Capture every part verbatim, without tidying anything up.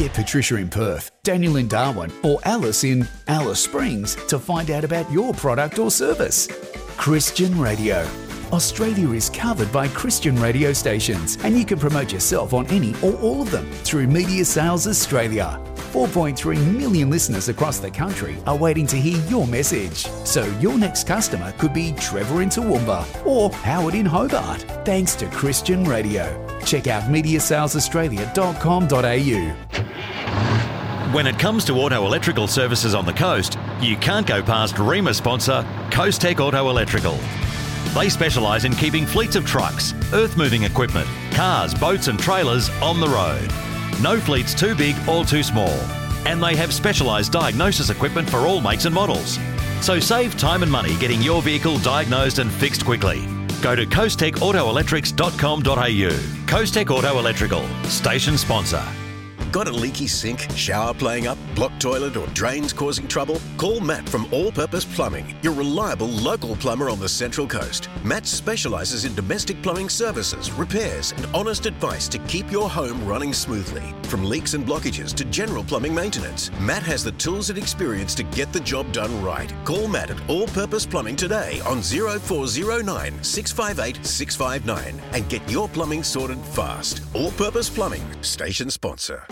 Contact Patricia in Perth, Daniel in Darwin, or Alice in Alice Springs to find out about your product or service. Christian Radio. Australia is covered by Christian radio stations, and you can promote yourself on any or all of them through Media Sales Australia. four point three million listeners across the country are waiting to hear your message. So your next customer could be Trevor in Toowoomba or Howard in Hobart, thanks to Christian Radio. Check out media sales australia dot com dot a u. When it comes to auto electrical services on the coast, you can't go past REMA sponsor Coast Tech Auto Electrical. They specialise in keeping fleets of trucks, earth-moving equipment, cars, boats and trailers on the road. No fleet's too big or too small. And they have specialised diagnosis equipment for all makes and models. So save time and money getting your vehicle diagnosed and fixed quickly. Go to coast tech auto electrics dot com dot a u. Coast Tech Auto Electrical, station sponsor. Got a leaky sink, shower playing up, blocked toilet or drains causing trouble? Call Matt from All Purpose Plumbing, your reliable local plumber on the Central Coast. Matt specialises in domestic plumbing services, repairs and honest advice to keep your home running smoothly. From leaks and blockages to general plumbing maintenance, Matt has the tools and experience to get the job done right. Call Matt at All Purpose Plumbing today on zero four zero nine, six five eight, six five nine and get your plumbing sorted fast. All Purpose Plumbing, station sponsor.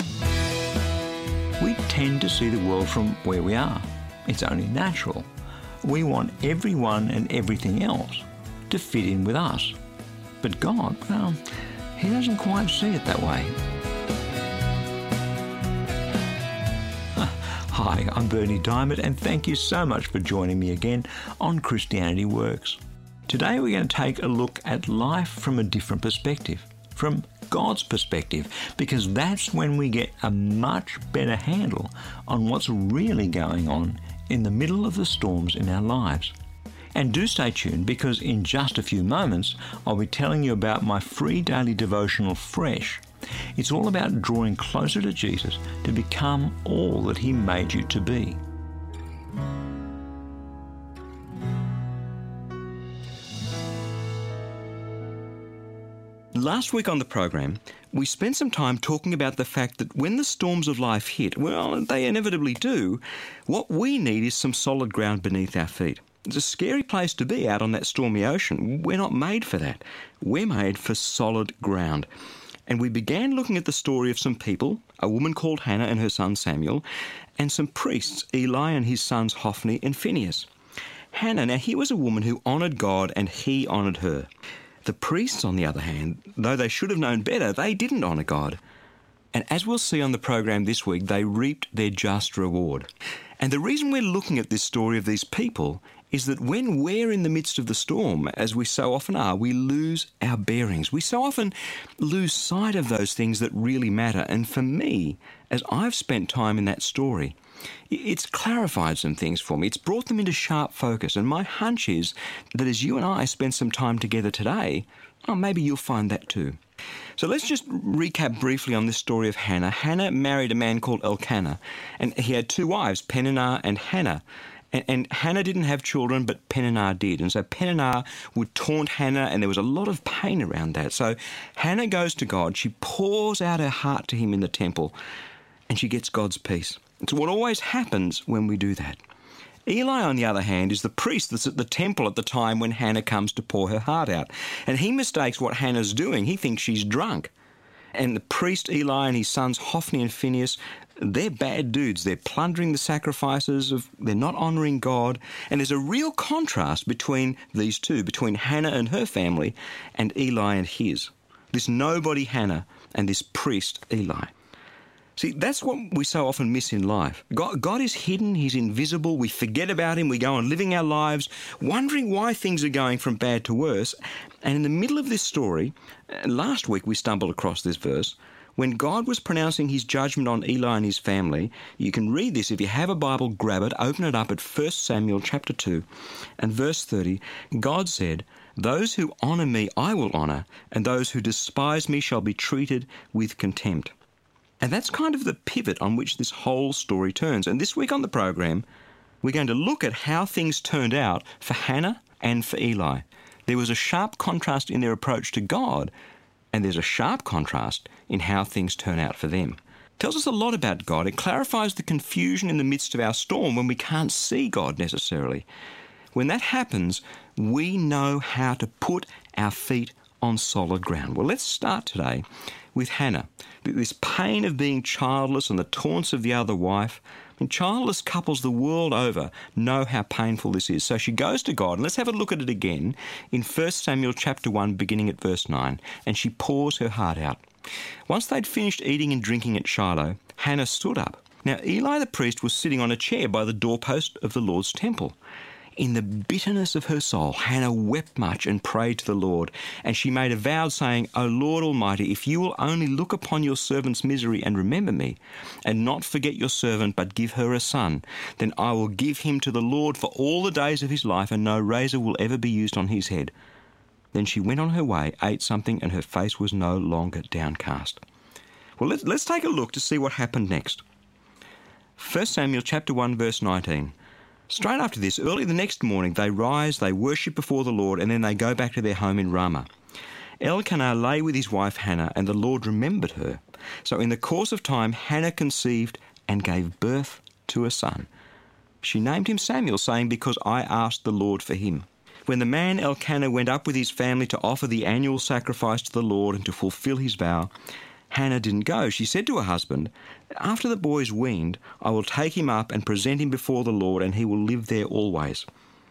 We tend to see the world from where we are. It's only natural. We want everyone and everything else to fit in with us. But God, well, He doesn't quite see it that way. Hi, I'm Bernie Diamond, and thank you so much for joining me again on Christianity Works. Today we're going to take a look at life from a different perspective, from God's perspective, because that's when we get a much better handle on what's really going on in the middle of the storms in our lives. And do stay tuned, because in just a few moments I'll be telling you about my free daily devotional, Fresh. It's all about drawing closer to Jesus to become all that He made you to be. Last week on the program, we spent some time talking about the fact that when the storms of life hit, well, they inevitably do, what we need is some solid ground beneath our feet. It's a scary place to be out on that stormy ocean. We're not made for that. We're made for solid ground. And we began looking at the story of some people, a woman called Hannah and her son Samuel, and some priests, Eli and his sons Hophni and Phinehas. Hannah, now he was a woman who honoured God and He honoured her. The priests, on the other hand, though they should have known better, they didn't honour God. And as we'll see on the program this week, they reaped their just reward. And the reason we're looking at this story of these people is that when we're in the midst of the storm, as we so often are, we lose our bearings. We so often lose sight of those things that really matter. And for me, as I've spent time in that story, it's clarified some things for me. It's brought them into sharp focus. And my hunch is that as you and I spend some time together today, oh, maybe you'll find that too. So let's just recap briefly on this story of Hannah. Hannah married a man called Elkanah, and he had two wives, Peninnah and Hannah. And, and Hannah didn't have children, but Peninnah did. And so Peninnah would taunt Hannah, and there was a lot of pain around that. So Hannah goes to God. She pours out her heart to Him in the temple, and she gets God's peace. It's what always happens when we do that. Eli, on the other hand, is the priest that's at the temple at the time when Hannah comes to pour her heart out. And he mistakes what Hannah's doing. He thinks she's drunk. And the priest Eli and his sons Hophni and Phinehas, they're bad dudes. They're plundering the sacrifices. Of, they're not honouring God. And there's a real contrast between these two, between Hannah and her family and Eli and his. This nobody Hannah and this priest Eli. See, that's what we so often miss in life. God, God is hidden, He's invisible, we forget about Him, we go on living our lives, wondering why things are going from bad to worse. And in the middle of this story, last week we stumbled across this verse, when God was pronouncing His judgment on Eli and his family. You can read this, if you have a Bible, grab it, open it up at First Samuel chapter two and verse thirty. God said, "Those who honour me I will honour, and those who despise me shall be treated with contempt." And that's kind of the pivot on which this whole story turns. And this week on the program, we're going to look at how things turned out for Hannah and for Eli. There was a sharp contrast in their approach to God, and there's a sharp contrast in how things turn out for them. tells us a lot about God. It clarifies the confusion in the midst of our storm when we can't see God necessarily. When that happens, we know how to put our feet on solid ground. Well, let's start today with Hannah. This pain of being childless and the taunts of the other wife. I mean, childless couples the world over know how painful this is. So she goes to God, and let's have a look at it again in First Samuel chapter one, beginning at verse nine, and she pours her heart out. Once they'd finished eating and drinking at Shiloh, Hannah stood up. Now Eli the priest was sitting on a chair by the doorpost of the Lord's temple. In the bitterness of her soul, Hannah wept much and prayed to the Lord, and she made a vow saying, O Lord Almighty, if you will only look upon your servant's misery and remember me, and not forget your servant, but give her a son, then I will give him to the Lord for all the days of his life, and no razor will ever be used on his head. Then she went on her way, ate something, and her face was no longer downcast. Well, let's, let's take a look to see what happened next. First Samuel chapter one, verse nineteen. Straight after this, early the next morning, they rise, they worship before the Lord, and then they go back to their home in Ramah. Elkanah lay with his wife Hannah, and the Lord remembered her. So in the course of time, Hannah conceived and gave birth to a son. She named him Samuel, saying, Because I asked the Lord for him. When the man Elkanah went up with his family to offer the annual sacrifice to the Lord and to fulfill his vow, Hannah didn't go. She said to her husband, After the boy is weaned, I will take him up and present him before the Lord, and he will live there always.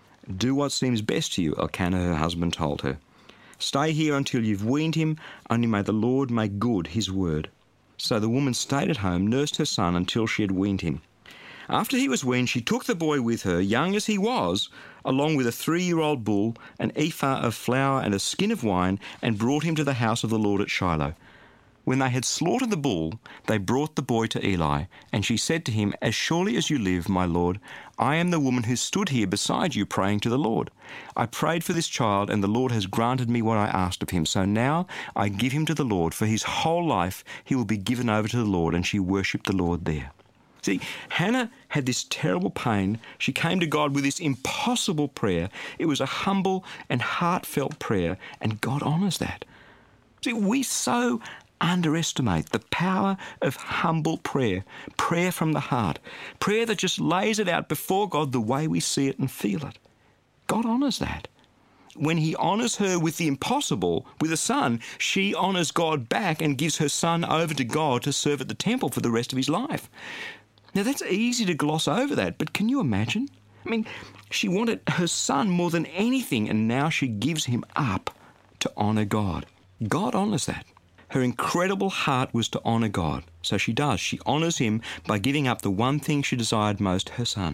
Do what seems best to you, Elkanah, her husband, told her. Stay here until you've weaned him, only may the Lord make good his word. So the woman stayed at home, nursed her son until she had weaned him. After he was weaned, she took the boy with her, young as he was, along with a three-year-old bull, an ephah of flour and a skin of wine, and brought him to the house of the Lord at Shiloh. When they had slaughtered the bull, they brought the boy to Eli, and she said to him, As surely as you live, my lord, I am the woman who stood here beside you praying to the Lord. I prayed for this child, and the Lord has granted me what I asked of him. So now I give him to the Lord. For his whole life he will be given over to the Lord. And she worshipped the Lord there. See, Hannah had this terrible pain. She came to God with this impossible prayer. It was a humble and heartfelt prayer, and God honours that. See, we so underestimate the power of humble prayer, prayer from the heart, prayer that just lays it out before God the way we see it and feel it. God honours that. When he honours her with the impossible, with a son, she honours God back and gives her son over to God to serve at the temple for the rest of his life. Now, that's easy to gloss over that, but can you imagine? I mean, she wanted her son more than anything, and now she gives him up to honour God. God honours that. Her incredible heart was to honour God. So she does. She honours him by giving up the one thing she desired most, her son.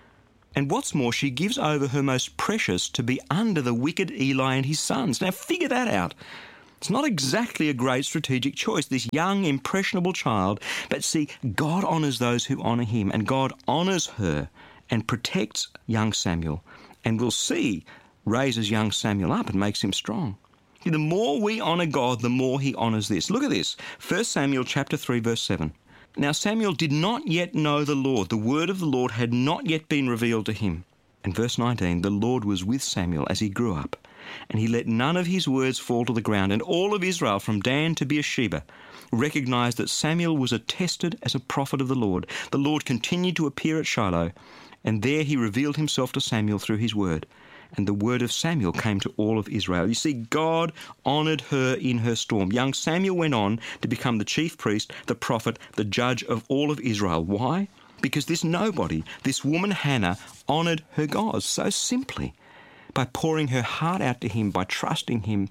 And what's more, she gives over her most precious to be under the wicked Eli and his sons. Now, figure that out. It's not exactly a great strategic choice, this young, impressionable child. But see, God honours those who honour him, and God honours her and protects young Samuel. And we'll see, raises young Samuel up and makes him strong. The more we honour God, the more he honours this. Look at this. First Samuel chapter three, verse seven. Now Samuel did not yet know the Lord. The word of the Lord had not yet been revealed to him. And verse nineteen, the Lord was with Samuel as he grew up, and he let none of his words fall to the ground. And all of Israel, from Dan to Beersheba, recognised that Samuel was attested as a prophet of the Lord. The Lord continued to appear at Shiloh, and there he revealed himself to Samuel through his word. And the word of Samuel came to all of Israel. You see, God honoured her in her storm. Young Samuel went on to become the chief priest, the prophet, the judge of all of Israel. Why? Because this nobody, this woman Hannah, honoured her God so simply by pouring her heart out to him, by trusting him.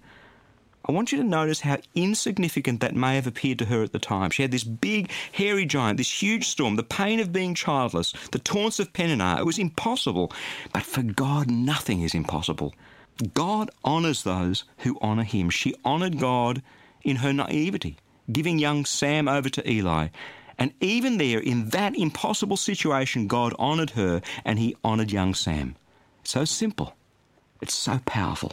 I want you to notice how insignificant that may have appeared to her at the time. She had this big, hairy giant, this huge storm, the pain of being childless, the taunts of Peninnah. It was impossible. But for God, nothing is impossible. God honours those who honour him. She honoured God in her naivety, giving young Sam over to Eli. And even there, in that impossible situation, God honoured her and he honoured young Sam. So simple. It's so powerful.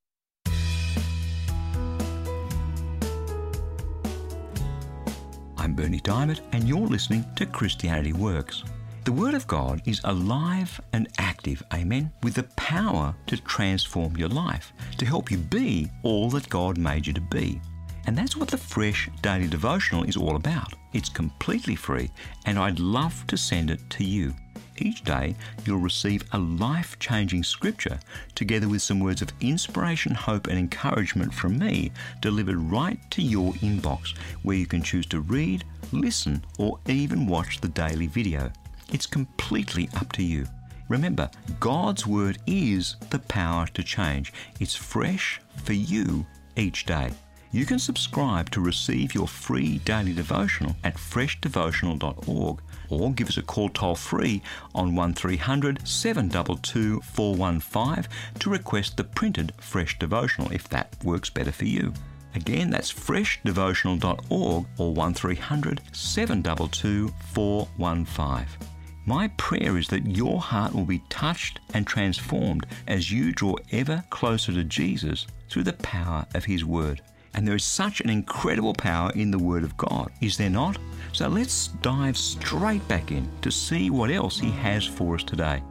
I'm Bernie Diamond, and you're listening to Christianity Works. The Word of God is alive and active, amen, with the power to transform your life, to help you be all that God made you to be. And that's what the Fresh Daily Devotional is all about. It's completely free, and I'd love to send it to you. Each day, you'll receive a life-changing scripture together with some words of inspiration, hope and encouragement from me delivered right to your inbox, where you can choose to read, listen or even watch the daily video. It's completely up to you. Remember, God's Word is the power to change. It's fresh for you each day. You can subscribe to receive your free daily devotional at fresh devotional dot org or give us a call toll-free on one three hundred, seven two two, four one five to request the printed Fresh Devotional if that works better for you. Again, that's fresh devotional dot org or one three hundred, seven two two, four one five. My prayer is that your heart will be touched and transformed as you draw ever closer to Jesus through the power of His Word. And there is such an incredible power in the Word of God, is there not? So let's dive straight back in to see what else He has for us today.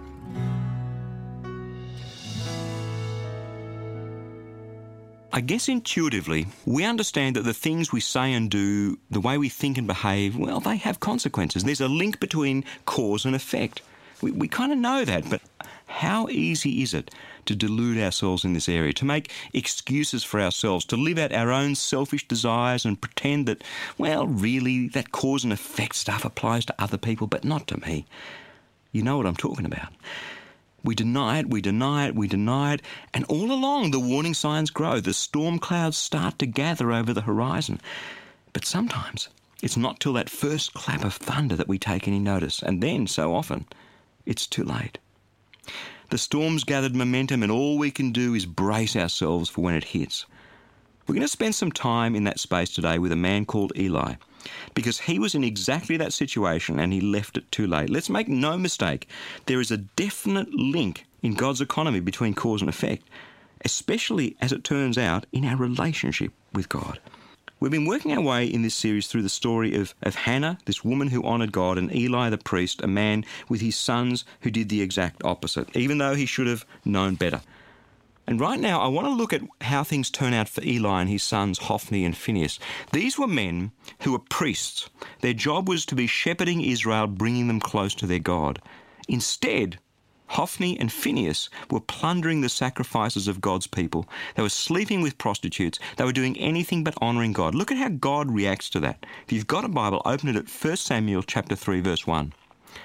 I guess intuitively, we understand that the things we say and do, the way we think and behave, well, they have consequences. There's a link between cause and effect. We, we kind of know that, but how easy is it to delude ourselves in this area, to make excuses for ourselves, to live out our own selfish desires and pretend that, well, really, that cause and effect stuff applies to other people, but not to me. You know what I'm talking about. We deny it, we deny it, we deny it, and all along the warning signs grow. The storm clouds start to gather over the horizon. But sometimes it's not till that first clap of thunder that we take any notice, and then, so often, it's too late. The storm's gathered momentum, and all we can do is brace ourselves for when it hits. We're going to spend some time in that space today with a man called Eli, because he was in exactly that situation and he left it too late. Let's make no mistake, there is a definite link in God's economy between cause and effect, especially as it turns out in our relationship with God. We've been working our way in this series through the story of, of Hannah, this woman who honoured God, and Eli the priest, a man with his sons who did the exact opposite, even though he should have known better. And right now, I want to look at how things turn out for Eli and his sons Hophni and Phinehas. These were men who were priests. Their job was to be shepherding Israel, bringing them close to their God. Instead, Hophni and Phinehas were plundering the sacrifices of God's people. They were sleeping with prostitutes. They were doing anything but honouring God. Look at how God reacts to that. If you've got a Bible, open it at First Samuel chapter three, verse one.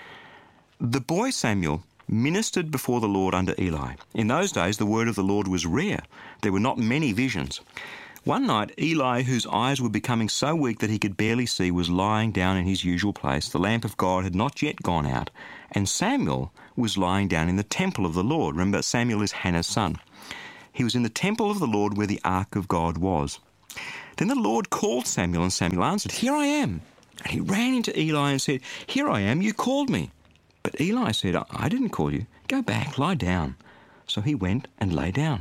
The boy Samuel ministered before the Lord under Eli. In those days, the word of the Lord was rare. There were not many visions. One night, Eli, whose eyes were becoming so weak that he could barely see, was lying down in his usual place. The lamp of God had not yet gone out, and Samuel was lying down in the temple of the Lord. Remember, Samuel is Hannah's son. He was in the temple of the Lord where the ark of God was. Then the Lord called Samuel, and Samuel answered, "Here I am." And he ran into Eli and said, "Here I am, you called me." But Eli said, "I didn't call you. Go back, lie down." So he went and lay down.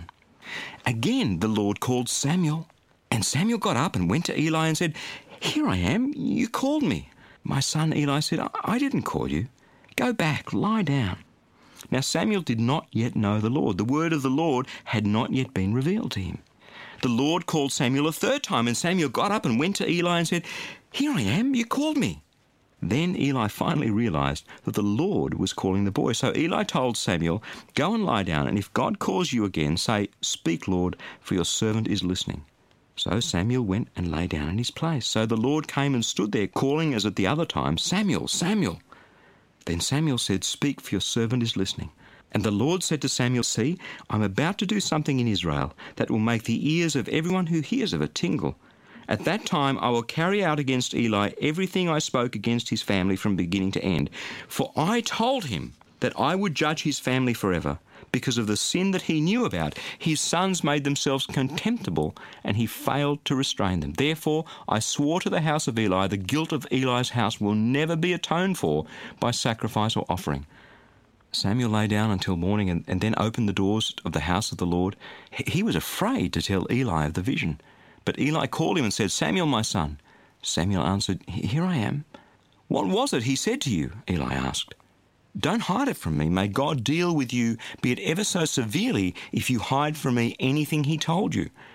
Again the Lord called Samuel, and Samuel got up and went to Eli and said, "Here I am, you called me." My son Eli said, "I didn't call you. Go back, lie down." Now Samuel did not yet know the Lord. The word of the Lord had not yet been revealed to him. The Lord called Samuel a third time, and Samuel got up and went to Eli and said, "Here I am, you called me." Then Eli finally realised that the Lord was calling the boy. So Eli told Samuel, "Go and lie down, and if God calls you again, say, 'Speak, Lord, for your servant is listening.'" So Samuel went and lay down in his place. So the Lord came and stood there, calling as at the other time, "Samuel, Samuel." Then Samuel said, "Speak, for your servant is listening." And the Lord said to Samuel, "See, I'm about to do something in Israel that will make the ears of everyone who hears of it tingle. At that time I will carry out against Eli everything I spoke against his family from beginning to end. For I told him that I would judge his family forever. Because of the sin that he knew about, his sons made themselves contemptible, and he failed to restrain them. Therefore I swore to the house of Eli, the guilt of Eli's house will never be atoned for by sacrifice or offering." Samuel lay down until morning and, and then opened the doors of the house of the Lord. He was afraid to tell Eli of the vision. But Eli called him and said, "Samuel, my son." Samuel answered, "Here I am." "What was it he said to you?" Eli asked. "Don't hide it from me. May God deal with you, be it ever so severely, if you hide from me anything he told you."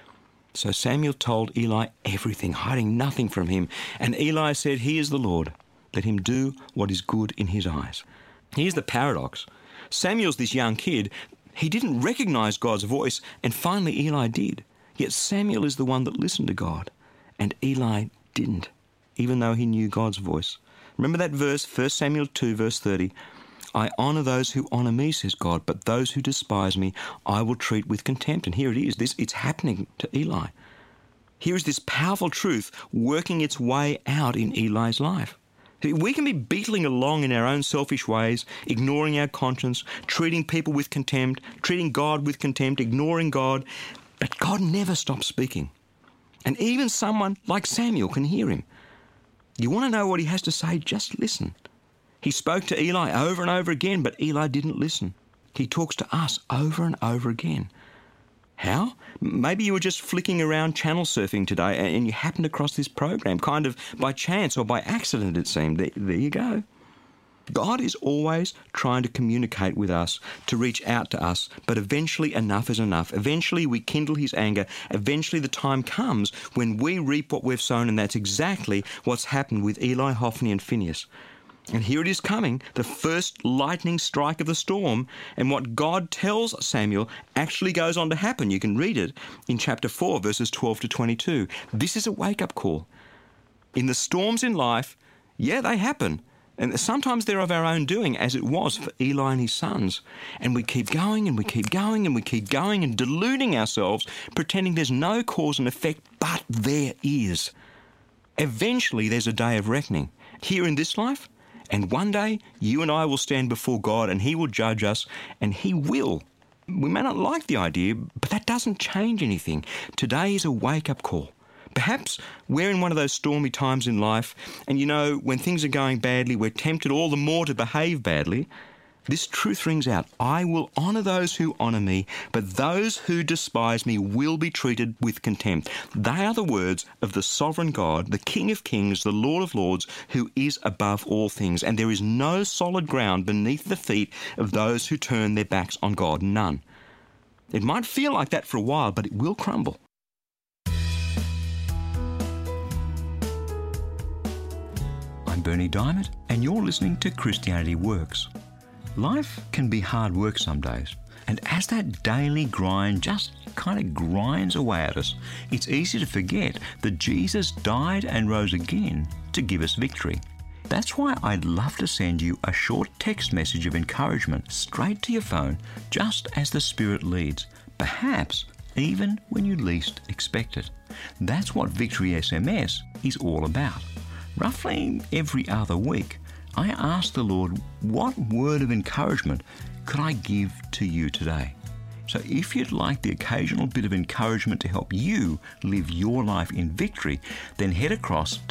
So Samuel told Eli everything, hiding nothing from him. And Eli said, "He is the Lord. Let him do what is good in his eyes." Here's the paradox. Samuel's this young kid. He didn't recognize God's voice, and finally Eli did. Yet Samuel is the one that listened to God, and Eli didn't, even though he knew God's voice. Remember that verse, First Samuel two, verse thirty. "I honour those who honour me," says God, "but those who despise me I will treat with contempt." And here it is. This it's happening to Eli. Here is this powerful truth working its way out in Eli's life. We can be beetling along in our own selfish ways, ignoring our conscience, treating people with contempt, treating God with contempt, ignoring God, but God never stops speaking. And even someone like Samuel can hear him. You want to know what he has to say? Just listen. He spoke to Eli over and over again, but Eli didn't listen. He talks to us over and over again. How? Maybe you were just flicking around channel surfing today and you happened across this program, kind of by chance or by accident, it seemed. There, there you go. God is always trying to communicate with us, to reach out to us, but eventually enough is enough. Eventually we kindle his anger. Eventually the time comes when we reap what we've sown, and that's exactly what's happened with Eli, Hophni and Phinehas. And here it is coming, the first lightning strike of the storm, and what God tells Samuel actually goes on to happen. You can read it in chapter four, verses twelve to twenty-two. This is a wake-up call. In the storms in life, yeah, they happen. And sometimes they're of our own doing, as it was for Eli and his sons. And we keep going and we keep going and we keep going and deluding ourselves, pretending there's no cause and effect, but there is. Eventually there's a day of reckoning. Here in this life, and one day, you and I will stand before God and he will judge us, and he will. We may not like the idea, but that doesn't change anything. Today is a wake-up call. Perhaps we're in one of those stormy times in life, and you know, when things are going badly, we're tempted all the more to behave badly. This truth rings out. I will honour those who honour me, but those who despise me will be treated with contempt. They are the words of the sovereign God, the King of kings, the Lord of lords, who is above all things. And there is no solid ground beneath the feet of those who turn their backs on God. None. It might feel like that for a while, but it will crumble. I'm Bernie Diamond, and you're listening to Christianity Works. Life can be hard work some days, and as that daily grind just kind of grinds away at us, it's easy to forget that Jesus died and rose again to give us victory. That's why I'd love to send you a short text message of encouragement straight to your phone, just as the Spirit leads, perhaps even when you least expect it. That's what Victory S M S is all about. Roughly every other week, I ask the Lord, what word of encouragement could I give to you today? So if you'd like the occasional bit of encouragement to help you live your life in victory, then head across to